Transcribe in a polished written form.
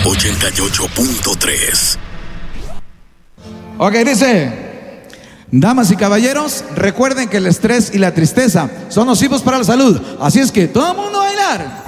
88.3. Ok, dice: damas y caballeros, recuerden que el estrés y la tristeza son nocivos para la salud. Así es que todo el mundo a bailar.